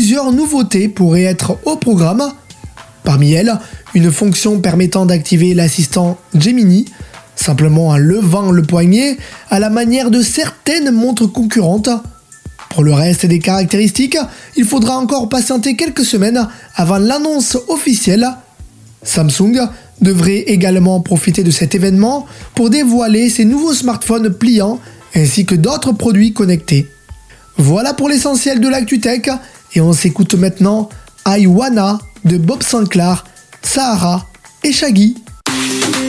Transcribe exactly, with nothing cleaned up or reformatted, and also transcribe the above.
plusieurs nouveautés pourraient être au programme. Parmi elles, une fonction permettant d'activer l'assistant Gemini, simplement en levant le poignet à la manière de certaines montres concurrentes. Pour le reste des caractéristiques, il faudra encore patienter quelques semaines avant l'annonce officielle. Samsung devrait également profiter de cet événement pour dévoiler ses nouveaux smartphones pliants ainsi que d'autres produits connectés. Voilà pour l'essentiel de l'actu tech et on s'écoute maintenant I Wanna de Bob Sinclair, Sahara et Shaggy.